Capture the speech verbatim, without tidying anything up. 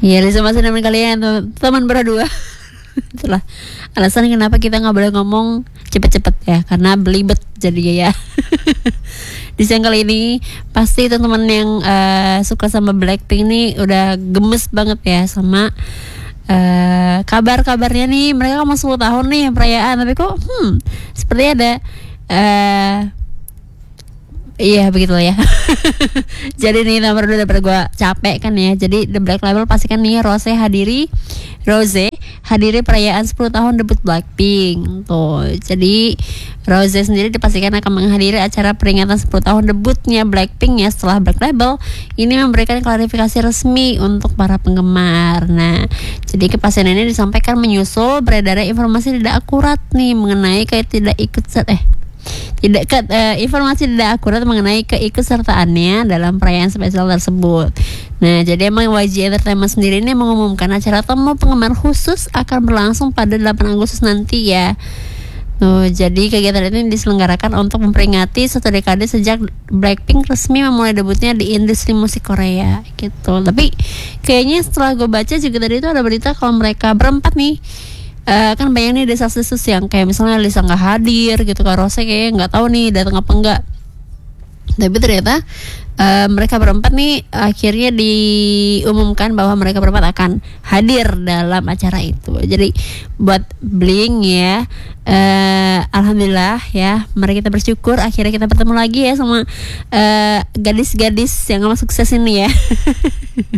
Ya, Lisa masih nemenin kalian teman teman berdua. Itulah alasan kenapa kita nggak boleh ngomong cepet-cepet ya, karena belibet jadinya ya. Di siang kali ini pasti teman-teman yang uh, suka sama Blackpink nih udah gemes banget ya sama uh, kabar-kabarnya nih. Mereka kan mau sepuluh tahun nih perayaan, tapi kok hmm seperti ada uh, iya begitulah ya. Jadi nih nomor dua daripada gue capek kan ya. Jadi The Black Label pastikan nih Rose hadiri Rose hadiri perayaan sepuluh tahun debut Blackpink tuh. Jadi Rose sendiri dipastikan akan menghadiri acara peringatan sepuluh tahun debutnya Blackpink ya, setelah Black Label ini memberikan klarifikasi resmi untuk para penggemar. Nah, jadi kepastian ini disampaikan menyusul beredarnya informasi tidak akurat nih mengenai kayak tidak ikut set eh tidak ke, uh, informasi tidak akurat mengenai keikutsertaannya dalam perayaan spesial tersebut. Nah, jadi emang Y G Entertainment sendiri ini mengumumkan acara temu penggemar khusus akan berlangsung pada delapan Agustus nanti ya. Tuh, jadi kegiatan ini diselenggarakan untuk memperingati satu dekade sejak Blackpink resmi memulai debutnya di industri musik Korea gitu. Tapi kayaknya setelah gue baca juga tadi itu ada berita kalau mereka berempat nih. Uh, kan banyak nih desas-desus yang kayak misalnya Lisa nggak hadir gitu kan, Rose kayaknya nggak tahu nih datang apa enggak. Tapi ternyata uh, mereka berempat nih akhirnya diumumkan bahwa mereka berempat akan hadir dalam acara itu. Jadi buat Blink ya, uh, alhamdulillah ya, mari kita bersyukur akhirnya kita bertemu lagi ya sama uh, gadis-gadis yang amat sukses ini ya.